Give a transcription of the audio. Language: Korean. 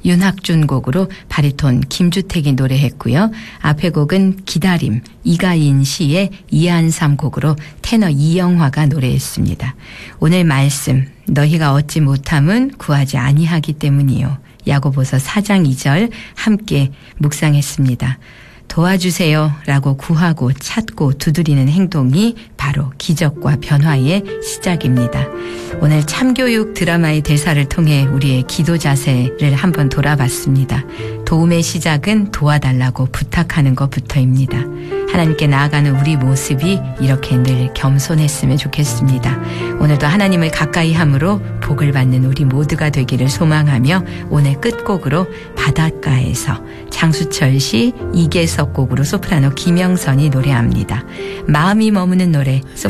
윤학준 곡으로 바리톤 김주택이 노래했고요. 앞에 곡은 기다림 이가인 시의 이한삼 곡으로 테너 이영화가 노래했습니다. 오늘 말씀 너희가 얻지 못함은 구하지 아니하기 때문이요. 야고보서 4장 2절 함께 묵상했습니다. 도와주세요 라고 구하고 찾고 두드리는 행동이 바로 기적과 변화의 시작입니다. 오늘 참교육 드라마의 대사를 통해 우리의 기도 자세를 한번 돌아봤습니다. 도움의 시작은 도와달라고 부탁하는 것부터입니다. 하나님께 나아가는 우리 모습이 이렇게 늘 겸손했으면 좋겠습니다. 오늘도 하나님을 가까이 함으로 복을 받는 우리 모두가 되기를 소망하며 오늘 끝곡으로 바닷가에서 장수철 시 이계석 곡으로 소프라노 김영선이 노래합니다. 마음이 머무는 노래